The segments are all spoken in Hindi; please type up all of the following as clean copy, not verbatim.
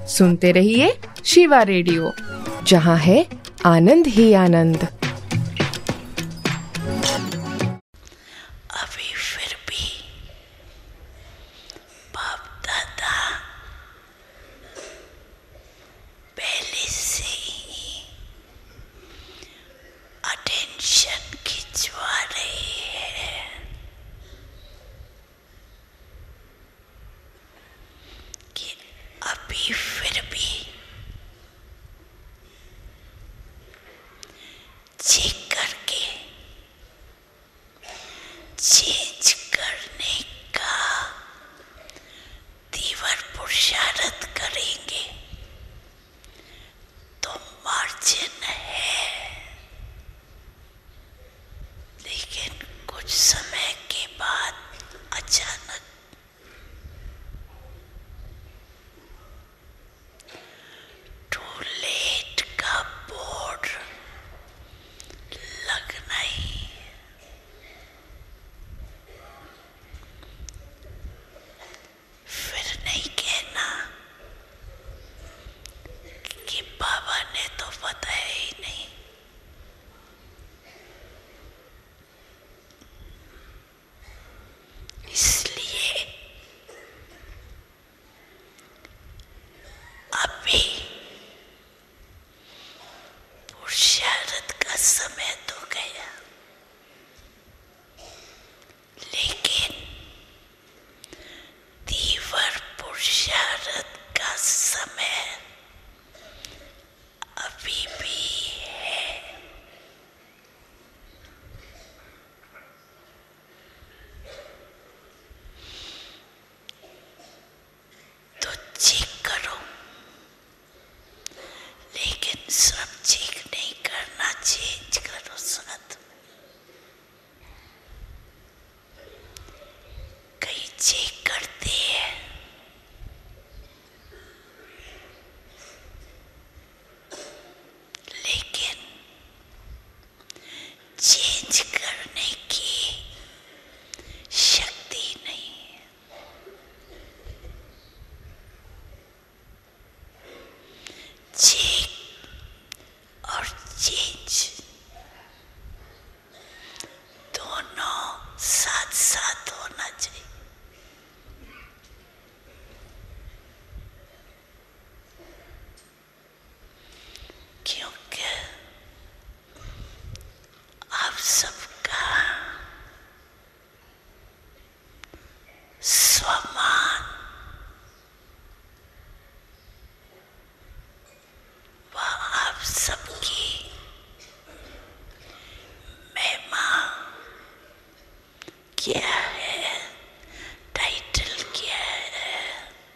सुनते रहिए शिवा रेडियो, जहाँ है आनंद ही आनंद। अभी फिर भी बाप दादा पहले से ही अटेंशन खिंचवा रहे हैं कि अभी फिर भी चेक करके चेंज करने का तीव्र पुरुषार्थ करेंगे तो मार्जिन है, लेकिन कुछ समय के बाद अचानक टू लेट का बोर्ड लगना ही फिर नहीं कहना कि बाबा ने तो बताया ही नहीं। इसलिए अभी पुरुषार्थ का समय तो गया, लेकिन तीव्र पुरुषार्थ का समय अभी भी है। तो चेक करो, लेकिन सब चेक नहीं करना, चेंज करो साथ में। कहीं चेक करते हैं लेकिन चेंज करने की शक्ति नहीं है। चेक और चेंज दोनों साथ साथ होना चाहिए। क्योंकि आप सबका स्वमान व आप सबकी महिमा क्या है, टाइटल क्या है,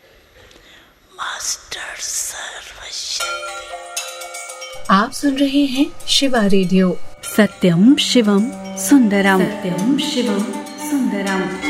मास्टर सर्वशक्ति। आप सुन रहे हैं शिवा रेडियो। सत्यम शिवम सुंदरम, सत्यम शिवम सुंदरम।